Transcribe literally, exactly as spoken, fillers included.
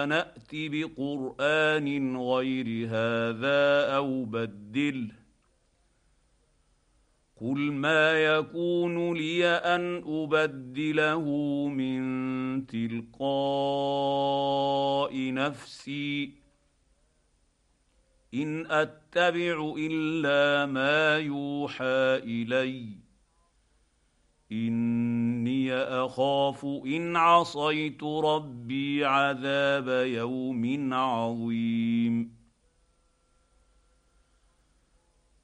ونات بقران غير هذا او بدله قل ما يكون لي ان ابدله من تلقاء نفسي ان اتبع الا ما يوحى الي اني اخاف ان عصيت ربي عذاب يوم عظيم